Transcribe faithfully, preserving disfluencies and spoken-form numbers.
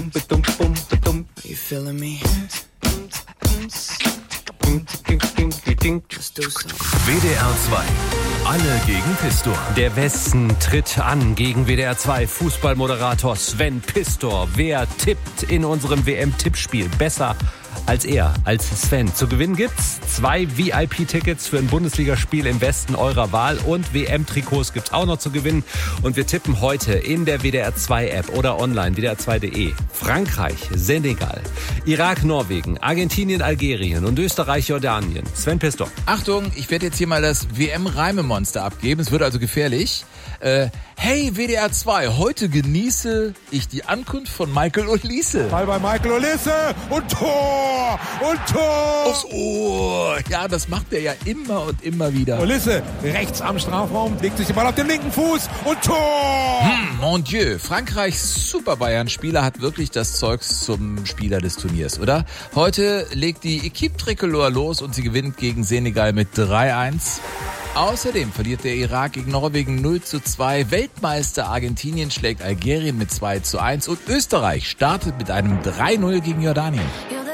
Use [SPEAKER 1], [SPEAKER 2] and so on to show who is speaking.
[SPEAKER 1] You feeling me?
[SPEAKER 2] W D R zwei. Alle gegen Pistor.
[SPEAKER 3] Der Westen tritt an gegen W D R zwei Fußballmoderator Sven Pistor. Wer tippt in unserem W M-Tippspiel besser als er, als Sven? Zu gewinnen gibt's zwei V I P-Tickets für ein Bundesligaspiel im Westen eurer Wahl und W M-Trikots gibt's auch noch zu gewinnen. Und wir tippen heute in der W D R zwei App oder online, W D R zwei Punkt de. Frankreich, Senegal, Irak, Norwegen, Argentinien, Algerien und Österreich, Jordanien. Sven Pistor.
[SPEAKER 4] Achtung, ich werde jetzt hier mal das W M-Reimemonster abgeben. Es wird also gefährlich. Äh, hey W D R zwei, heute genieße ich die Ankunft von Michael Olise.
[SPEAKER 5] Ball bei Michael Olise und Tor und Tor.
[SPEAKER 4] Aufs Ohr. Ja, das macht er ja immer und immer wieder.
[SPEAKER 5] Olise rechts am Strafraum, legt sich den Ball auf den linken Fuß und Tor.
[SPEAKER 4] Hm, mon Dieu, Frankreichs Super-Bayern-Spieler hat wirklich das Zeugs zum Spieler des Turniers, oder? Heute legt die Equipe Tricolore los und sie gewinnt gegen Senegal mit drei eins. Außerdem verliert der Irak gegen Norwegen null zu zwei. Weltmeister Argentinien schlägt Algerien mit zwei zu eins. Und Österreich startet mit einem drei null gegen Jordanien.